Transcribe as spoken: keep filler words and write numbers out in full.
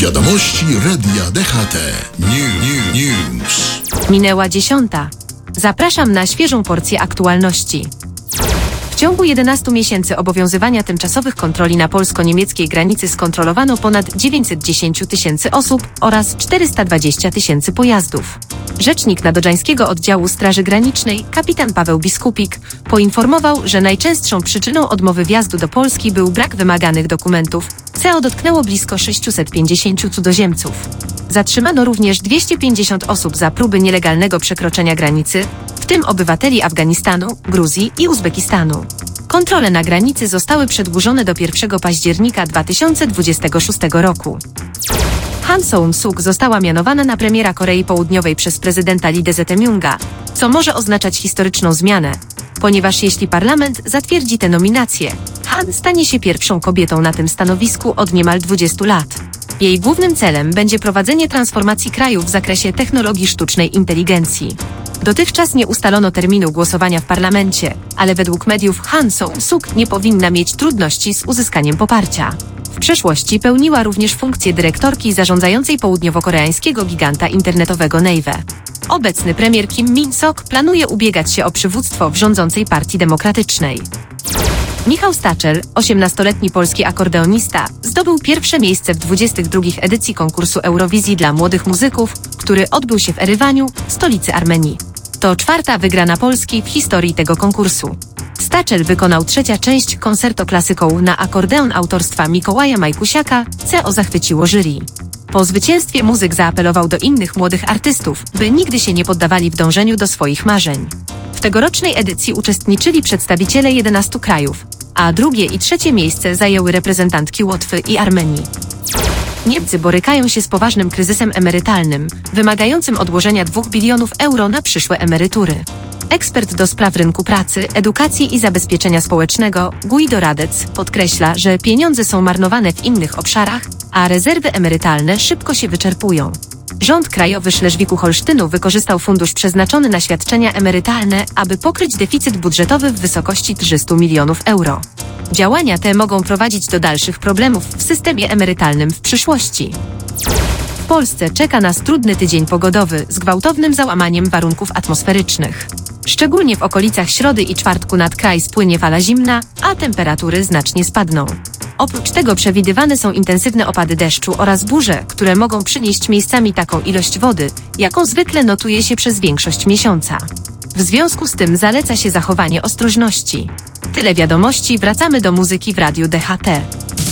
Wiadomości Radia D H T. New, new, news. Minęła dziesiąta. Zapraszam na świeżą porcję aktualności. W ciągu jedenastu miesięcy obowiązywania tymczasowych kontroli na polsko-niemieckiej granicy skontrolowano ponad dziewięćset dziesięć tysięcy osób oraz czterysta dwadzieścia tysięcy pojazdów. Rzecznik Nadodrzańskiego Oddziału Straży Granicznej, kapitan Paweł Biskupik, poinformował, że najczęstszą przyczyną odmowy wjazdu do Polski był brak wymaganych dokumentów. C O dotknęło blisko sześciuset pięćdziesięciu cudzoziemców. Zatrzymano również dwieście pięćdziesiąt osób za próby nielegalnego przekroczenia granicy, w tym obywateli Afganistanu, Gruzji i Uzbekistanu. Kontrole na granicy zostały przedłużone do pierwszego października dwa tysiące dwudziestego szóstego roku. Han Seung-suk została mianowana na premiera Korei Południowej przez prezydenta Lee Jae-myunga, co może oznaczać historyczną zmianę, ponieważ jeśli parlament zatwierdzi tę nominację, Han stanie się pierwszą kobietą na tym stanowisku od niemal dwudziestu lat. Jej głównym celem będzie prowadzenie transformacji kraju w zakresie technologii sztucznej inteligencji. Dotychczas nie ustalono terminu głosowania w parlamencie, ale według mediów Han Seung-suk nie powinna mieć trudności z uzyskaniem poparcia. W przeszłości pełniła również funkcję dyrektorki zarządzającej południowo-koreańskiego giganta internetowego Naver. Obecny premier Kim Min-sok planuje ubiegać się o przywództwo w rządzącej Partii Demokratycznej. Michał Staczel, osiemnastoletni polski akordeonista, zdobył pierwsze miejsce w dwudziestej drugiej edycji konkursu Eurowizji dla młodych muzyków, który odbył się w Erywaniu, stolicy Armenii. To czwarta wygrana Polski w historii tego konkursu. Staczel wykonał trzecia część koncerto klasyką na akordeon autorstwa Mikołaja Majkusiaka, co zachwyciło jury. Po zwycięstwie muzyk zaapelował do innych młodych artystów, by nigdy się nie poddawali w dążeniu do swoich marzeń. W tegorocznej edycji uczestniczyli przedstawiciele jedenastu krajów, a drugie i trzecie miejsce zajęły reprezentantki Łotwy i Armenii. Niemcy borykają się z poważnym kryzysem emerytalnym, wymagającym odłożenia dwóch bilionów euro na przyszłe emerytury. Ekspert do spraw rynku pracy, edukacji i zabezpieczenia społecznego Guido Radec podkreśla, że pieniądze są marnowane w innych obszarach, a rezerwy emerytalne szybko się wyczerpują. Rząd krajowy Szlezwiku-Holsztynu wykorzystał fundusz przeznaczony na świadczenia emerytalne, aby pokryć deficyt budżetowy w wysokości trzystu milionów euro. Działania te mogą prowadzić do dalszych problemów w systemie emerytalnym w przyszłości. W Polsce czeka nas trudny tydzień pogodowy z gwałtownym załamaniem warunków atmosferycznych. Szczególnie w okolicach środy i czwartku nad kraj spłynie fala zimna, a temperatury znacznie spadną. Oprócz tego przewidywane są intensywne opady deszczu oraz burze, które mogą przynieść miejscami taką ilość wody, jaką zwykle notuje się przez większość miesiąca. W związku z tym zaleca się zachowanie ostrożności. Tyle wiadomości, wracamy do muzyki w Radiu D H T.